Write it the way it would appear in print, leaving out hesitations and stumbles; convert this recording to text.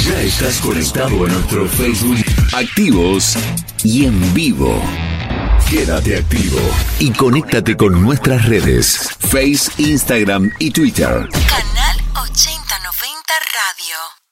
Ya estás conectado a nuestro Facebook, activos y en vivo. Quédate activo y conéctate con nuestras redes, Face, Instagram y Twitter. Canal 8090 Radio.